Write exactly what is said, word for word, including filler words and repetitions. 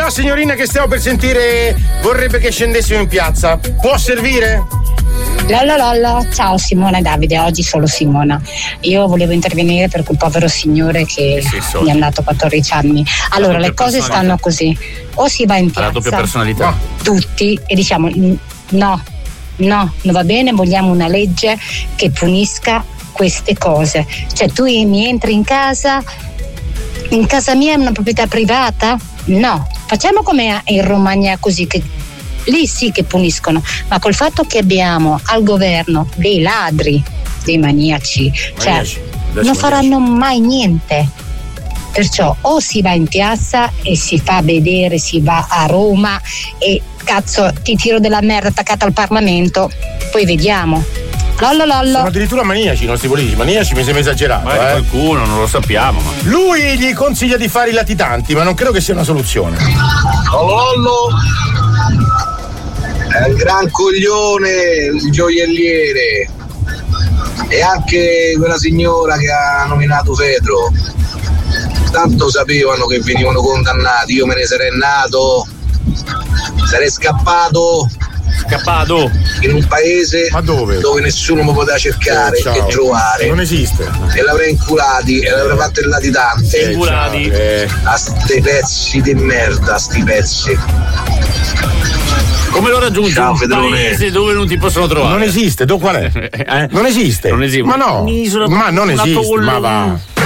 la signorina che stiamo per sentire vorrebbe che scendessimo in piazza. Può servire? Lollo lollo, ciao Simona e Davide, oggi solo Simona. Io volevo intervenire per quel povero signore che sì, mi è andato quattordici anni. Allora, le cose stanno così: o si va in piazza, la doppia personalità, no, tutti, e diciamo no, no, non va bene, vogliamo una legge che punisca queste cose. Cioè, tu mi entri in casa, in casa mia è una proprietà privata? No, facciamo come in Romagna, così, che lì sì che puniscono, ma col fatto che abbiamo al governo dei ladri, dei maniaci, maniaci. Cioè non faranno mai niente. Perciò o si va in piazza e si fa vedere, si va a Roma e cazzo ti tiro della merda attaccata al Parlamento, poi vediamo. Lollo lollo. Sono addirittura maniaci i nostri politici, maniaci mi sembra esagerato. Ma eh. qualcuno, non lo sappiamo. Ma... Lui gli consiglia di fare i latitanti, ma non credo che sia una soluzione. Lollo. È un gran coglione il gioielliere e anche quella signora che ha nominato Fedro. Tanto sapevano che venivano condannati, io me ne sarei nato, sarei scappato scappato in un paese ma dove? dove nessuno mi poteva cercare oh, e trovare. Non esiste. E l'avrei inculati e l'avrei fatto il latitante. Eh, inculati eh. A sti pezzi di merda, a sti pezzi. Come lo raggiungi? Ciao, un Fedrone. paese dove non ti possono trovare? Non esiste, dove qual è? Eh? Non esiste. Non esiste. Ma no. Un'isola, ma non un esiste, atollo. ma va.